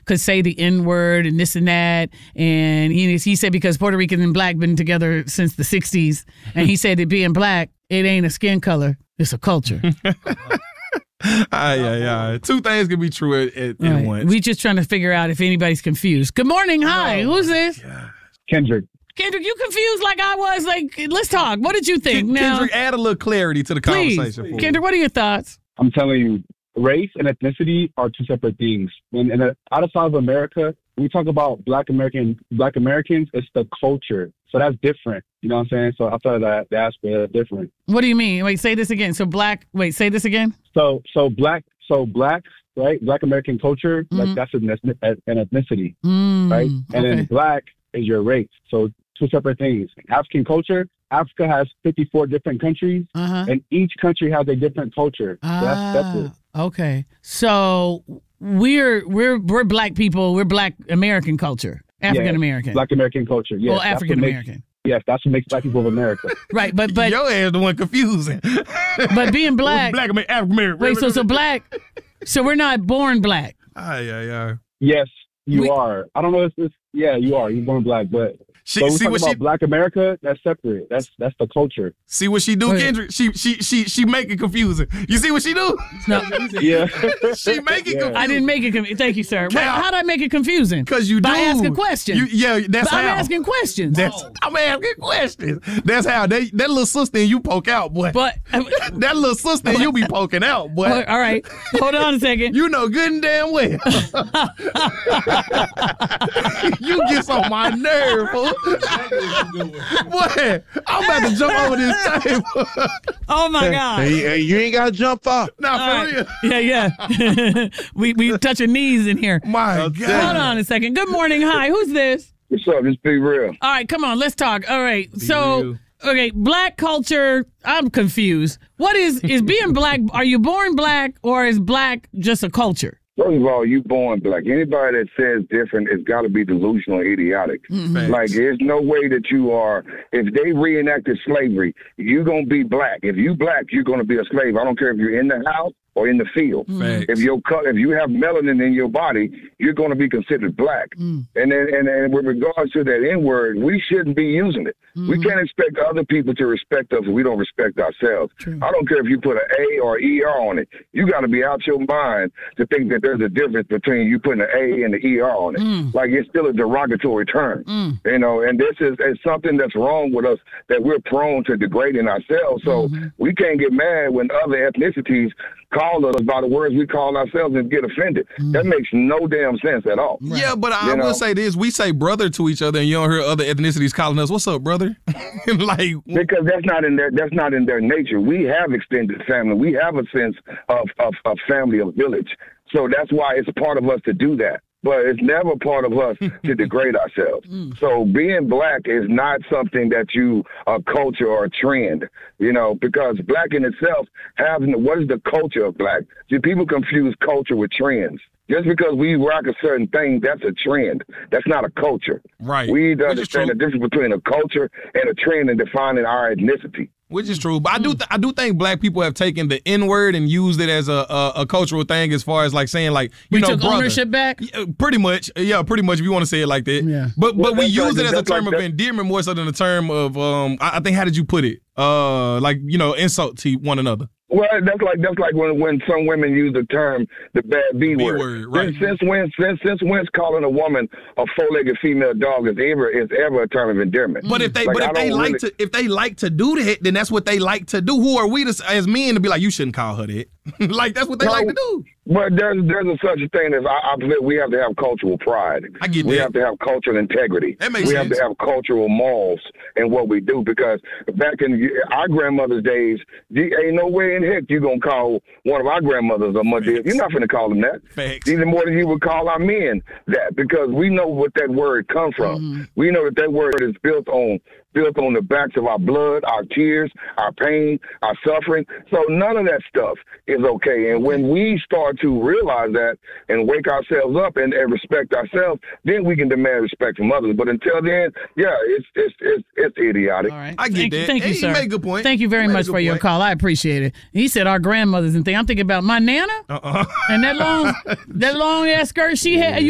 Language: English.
could say the N-word and this and that. And he said because Puerto Rican and black been together since the 60s. And he said that being black, it ain't a skin color, it's a culture. Two things can be true at once. We just trying to figure out if anybody's confused. Good morning. Hi. Who's this? God. Kendrick. Kendrick, you confused like I was. Like, let's talk. What did you think? Kendrick, add a little clarity to the conversation. Please. Kendrick, what are your thoughts? I'm telling you, race and ethnicity are two separate things. And outside of America, when we talk about Black Americans, it's the culture. So that's different. You know what I'm saying? So I thought that the aspect is different. What do you mean? Wait, say this again. Say this again. So black, right? Black American culture, like that's an ethnicity, right? And then black is your race. So two separate things. African culture, Africa has 54 different countries, and each country has a different culture. So that's it. Okay. So we're black people. We're Black American culture. African American. Black American culture. Yeah. Well, African American. Yes, that's what makes black people of America. Right, but your ass the one confusing. But being black, African American. Wait, so black. So we're not born black. Yes, you are. I don't know if it's you are. You're born black, but when we talk about Black America, that's separate. That's the culture. See what she do, Kendrick? She make it confusing. You see what she do? No. Yeah. She make it confusing. I didn't make it confusing. Thank you, sir. Wait, how did I make it confusing? Because you do. By asking questions. That's how. I'm asking questions. I'm asking questions. That's how. That little sister and you poke out, boy. But that little sister and you be poking out, boy. All right. Hold on a second. You know good and damn well. You get on my nerve, fool. Boy, I'm about to jump over this table. Oh my God! Hey, you ain't gotta jump off. Nah, for real. Yeah. we touching knees in here. My God. Hold on a second. Good morning. Hi. Who's this? What's up? It's Be Real. All right, come on. Let's talk. All right. Okay, black culture. I'm confused. What is being black? Are you born black or is black just a culture? First of all, you born black. Anybody that says different has got to be delusional or idiotic. Like, there's no way that you are. If they reenacted slavery, you're going to be black. If you black, you're going to be a slave. I don't care if you're in the house or in the field. If you have melanin in your body, you're going to be considered black. And then with regards to that N-word, we shouldn't be using it. We can't expect other people to respect us if we don't respect ourselves. I don't care if you put an A or ER on it. You got to be out your mind to think that there's a difference between you putting an A and the ER on it. Like, it's still a derogatory term. You know, and this is something that's wrong with us, that we're prone to degrading ourselves. So we can't get mad when other ethnicities call us by the words we call ourselves and get offended. That makes no damn sense at all. Yeah, but I will say this. We say brother to each other and you don't hear other ethnicities calling us, what's up, brother? Like, because that's not in their nature. We have extended family. We have a sense of family, of village. So that's why it's a part of us to do that. But it's never part of us to degrade ourselves. So being black is not something that a culture or a trend, you know, because black in itself what is the culture of black? See, people confuse culture with trends. Just because we rock a certain thing, that's a trend. That's not a culture. Right. We need to understand the difference between a culture and a trend in defining our ethnicity. Which is true, but I do think black people have taken the N-word and used it as a cultural thing, as far as like saying like we took ownership back. Pretty much, if you want to say it like that. Yeah. But we use it as a term of endearment more so than a term of I think, how did you put it? Insult to one another. Well, that's like when some women use the term the bad B word. Right. Since when's calling a woman a four-legged female dog is ever a term of endearment? But if they like to do that, then that's what they like to do. Who are we as men to be like, you shouldn't call her that? Like, that's what they like to do. But there's such a thing as I believe we have to have cultural pride. I get that. We have to have cultural integrity. That makes sense. We have to have cultural morals in what we do, because back in our grandmother's days, ain't no way in heck you're going to call one of our grandmothers a mother. You're not going to call them that. Facts. Even more than you would call our men that, because we know what that word comes from. We know that word is built on the backs of our blood, our tears, our pain, our suffering. So none of that stuff is okay. And when we start to realize that and wake ourselves up and respect ourselves, then we can demand respect from others. But until then, it's idiotic. All right. I get that. Thank you, sir. You make a good point. Thank you very much for your call. I appreciate it. He said our grandmothers and things. I'm thinking about my Nana and that long ass skirt she had.